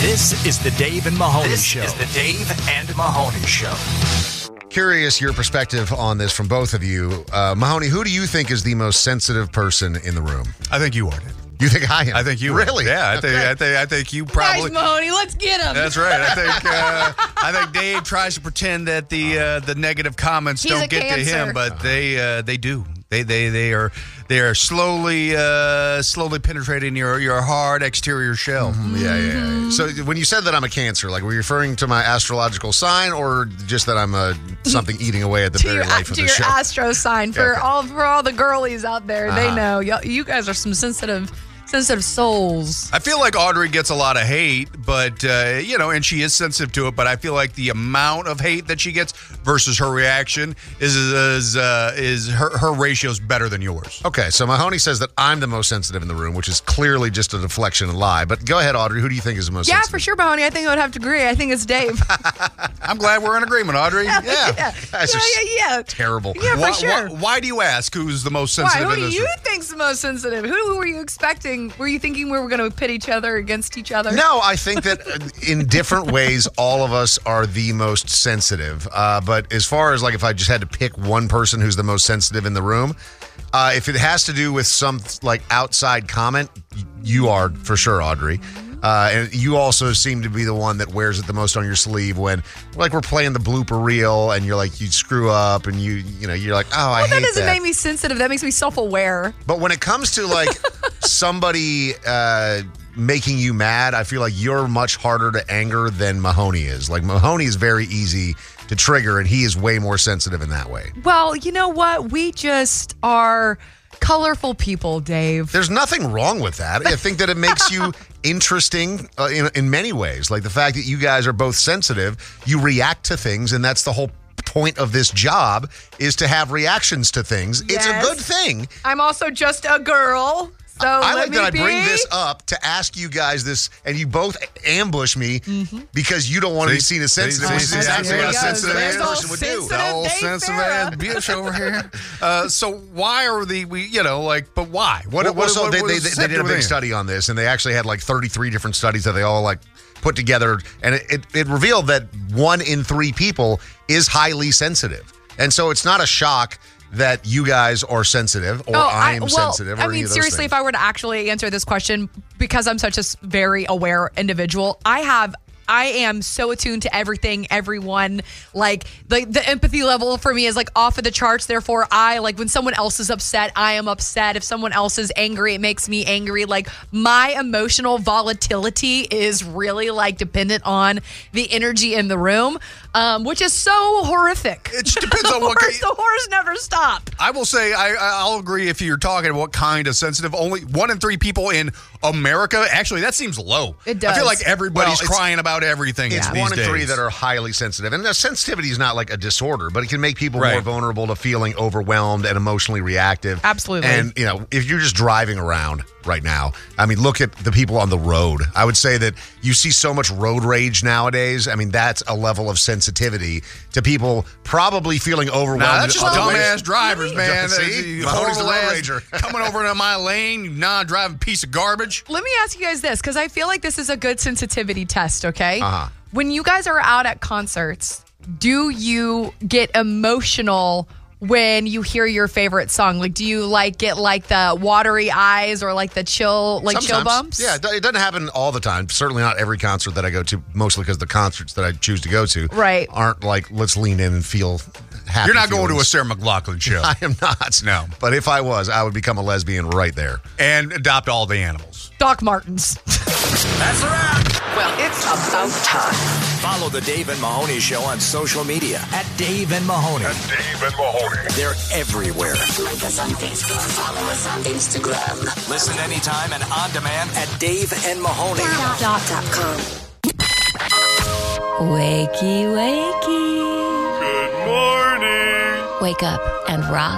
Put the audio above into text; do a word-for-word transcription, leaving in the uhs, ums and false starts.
This is the Dave and Mahoney this Show. This is the Dave and Mahoney Show. Curious your perspective on this from both of you. Uh, Mahoney, who do you think is the most sensitive person in the room? I think you are, Dave. You think I am? I think you really? Are. Yeah, I think Okay. I think I think you probably. Nice, Mahoney. Let's get him. That's right. I think uh, I think Dave tries to pretend that the uh, the negative comments He's a don't get to Cancer. him, but they uh, they do. They they they are they are slowly uh, slowly penetrating your your hard exterior shell. Mm, yeah, yeah, yeah. So when you said that I'm a Cancer, like were you referring to my astrological sign, or just that I'm a something eating away at the to very your, life of to the your show? astro sign for Okay. all for all the girlies out there. They Uh-huh. know. Y'all, you guys are some sensitive, sensitive souls. I feel like Audrey gets a lot of hate, but, uh, you know, and she is sensitive to it, but I feel like the amount of hate that she gets versus her reaction is is, uh, is her, her ratio's better than yours. Okay, so Mahoney says that I'm the most sensitive in the room, which is clearly just a deflection and lie. But go ahead, Audrey. Who do you think is the most Yeah, sensitive? for sure, Mahoney. I think I would have to agree. I think it's Dave. I'm glad we're in agreement, Audrey. Yeah. yeah, You guys yeah, are yeah, yeah. Terrible. Yeah, for why, sure. why, why do you ask who's the most Why? sensitive Who in do this you room? think's the most sensitive? Who, who were you expecting? Were you thinking we were going to pit each other against each other? No, I think that uh, in different ways, all of us are the most sensitive. Uh, but as far as like if I just had to pick one person who's the most sensitive in the room, uh, if it has to do with some like outside comment, y- you are for sure, Audrey. Uh, and you also seem to be the one that wears it the most on your sleeve when, like, we're playing the blooper reel and you're like, you screw up and you, you know, you're like, oh, I Well, that hate doesn't that. make me sensitive. That makes me self-aware. But when it comes to like somebody uh, making you mad, I feel like you're much harder to anger than Mahoney is. Like Mahoney is very easy to trigger, and he is way more sensitive in that way. Well, you know what? We just are colorful people, Dave. There's nothing wrong with that. I think that it makes you interesting uh, in, in many ways. Like the fact that you guys are both sensitive, you react to things, and that's the whole point of this job is to have reactions to things. It's a Yes. good thing. I'm also just a girl. So I let like me that I be. bring this up to ask you guys this, and you both ambush me Mm-hmm. because you don't want to be See? seen as sensitive, See, which is see, exactly there what a he goes. sensitive There's all person would do. sensitive That old Dave sensitive Farah. ass bitch over here. Uh, so why are the we you know like but why? What? Well, what, so what, they, what they, is they, the they did a sector big within? study on this, and they actually had like thirty-three different studies that they all like put together, and it, it, it revealed that one in three people is highly sensitive. And so it's not a shock that you guys are sensitive or Oh, I'm well, sensitive. Or I any mean, of those seriously, things. if I were to actually answer this question, because I'm such a s- very aware individual, I have. I am so attuned to everything, everyone. Like the the empathy level for me is like off of the charts. Therefore, I like when someone else is upset, I am upset. If someone else is angry, it makes me angry. Like my emotional volatility is really like dependent on the energy in the room, um, which is so horrific. It just depends on what Horrors- kind- the horrors never stop. I will say I, I'll agree if you're talking about what kind of sensitive. Only one in three people in America. Actually, that seems low. It I feel does. like everybody's Well, it's- crying about everything. It's these one in days. three that are highly sensitive. And the sensitivity is not like a disorder, but it can make people Right. more vulnerable to feeling overwhelmed and emotionally reactive. Absolutely. And, you know, if you're just driving around right now, I mean, look at the people on the road. I would say that you see so much road rage nowadays. I mean, that's a level of sensitivity to people probably feeling overwhelmed. Nah, that's in just other ways. dumbass drivers, man. See? That's Mahoney's the horrible road ass rager. coming over into my lane, you non-driving piece of garbage. Let me ask you guys this, because I feel like this is a good sensitivity test, okay? Uh-huh. When you guys are out at concerts, do you get emotional when you hear your favorite song? Like, do you like get like the watery eyes or like the chill, like chill Sometimes. bumps? Yeah, it do- it doesn't happen all the time. Certainly not every concert that I go to, mostly because the concerts that I choose to go to Right. aren't like, let's lean in and feel happy. You're not going to a feelings. Sarah McLachlan show I am not. No. But if I was, I would become a lesbian right there. and adopt all the animals. Doc Martens. That's a wrap. Well, it's about time. Follow the Dave and Mahoney Show on social media at Dave and Mahoney. Dave and Mahoney. They're everywhere. Like us on Facebook, follow us on Instagram. Listen anytime and on demand at Dave and Mahoney. Dot com. Wakey, wakey. Good morning. Wake up and rock.